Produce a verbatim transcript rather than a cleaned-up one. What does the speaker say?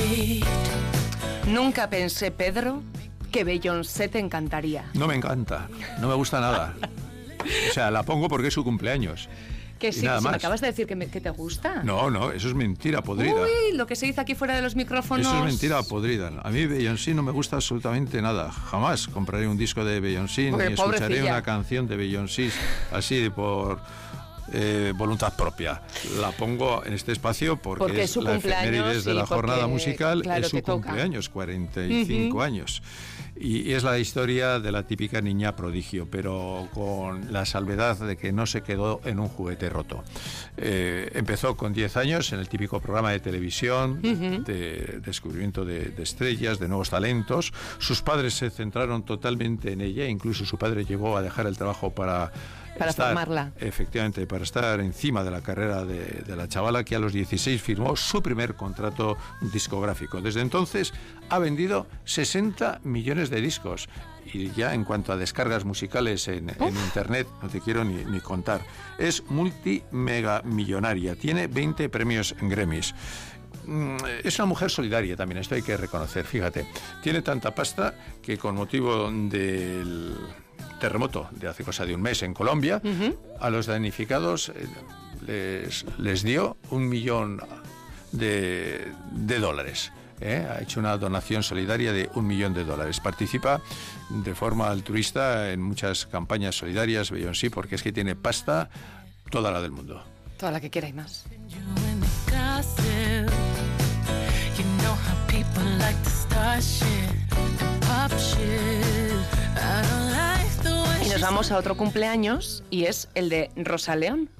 Nunca pensé, Pedro, que Beyoncé te encantaría. No me encanta, no me gusta nada. O sea, la pongo porque es su cumpleaños. Que sí, que si me acabas de decir que, me, que te gusta. No, no, eso es mentira podrida. Uy, lo que se dice aquí fuera de los micrófonos. Eso es mentira podrida. A mí Beyoncé no me gusta absolutamente nada. Jamás compraré un disco de Beyoncé, ni escucharé una canción de Beyoncé así por eh, voluntad propia. La pongo en este espacio porque, porque es, es la efemérides sí, de la jornada porque, musical, claro, es su cumpleaños, cuarenta y cinco uh-huh. años. Y es la historia de la típica niña prodigio, pero con la salvedad de que no se quedó en un juguete roto. Eh, empezó con diez años en el típico programa de televisión, uh-huh. de descubrimiento de, de estrellas, de nuevos talentos. Sus padres se centraron totalmente en ella, incluso su padre llegó a dejar el trabajo para... Para estar, formarla. Efectivamente, para estar encima de la carrera de, de la chavala, que a los dieciséis firmó su primer contrato discográfico. Desde entonces ha vendido sesenta millones de discos. Y ya en cuanto a descargas musicales en, en internet, no te quiero ni, ni contar. Es multi-mega millonaria, tiene veinte premios Grammys. Es una mujer solidaria también, esto hay que reconocer, fíjate. Tiene tanta pasta que con motivo del terremoto de hace cosa de un mes en Colombia, uh-huh. a los damnificados eh, les, les dio un millón de, de dólares. ¿eh? Ha hecho una donación solidaria de un millón de dólares. Participa de forma altruista en muchas campañas solidarias, Beyoncé, porque es que tiene pasta toda la del mundo. Toda la que quiera y más. Y nos vamos a otro cumpleaños y es el de Rosa León.